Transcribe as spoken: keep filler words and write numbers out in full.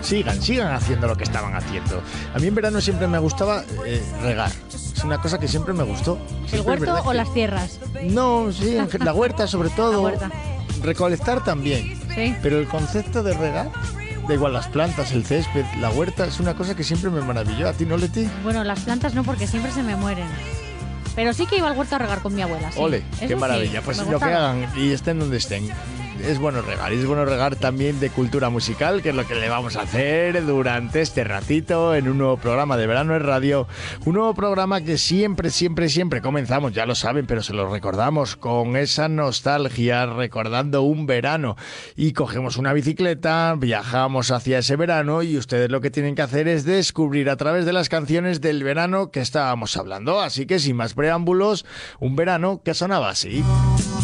sigan, sigan haciendo lo que estaban haciendo. A mí en verano siempre me gustaba eh, regar. Es una cosa que siempre me gustó. ¿El huerto o las tierras? No, sí, la huerta sobre todo. La huerta. Recolectar también. Sí. Pero el concepto de regar, da igual las plantas, el césped, la huerta, es una cosa que siempre me maravilló. ¿A ti no, Leti? Bueno, las plantas no, porque siempre se me mueren. Pero sí que iba al huerto a regar con mi abuela, sí. Ole, Eso qué maravilla. Sí, pues me lo que gustaba. hagan y estén donde estén. Es bueno regar, y es bueno regar también de cultura musical, que es lo que le vamos a hacer durante este ratito en un nuevo programa de Verano en Radio. Un nuevo programa que siempre, siempre, siempre comenzamos, ya lo saben, pero se lo recordamos con esa nostalgia, recordando un verano. Y cogemos una bicicleta, viajamos hacia ese verano y ustedes lo que tienen que hacer es descubrir a través de las canciones del verano que estábamos hablando. Así que sin más preámbulos, un verano que sonaba así.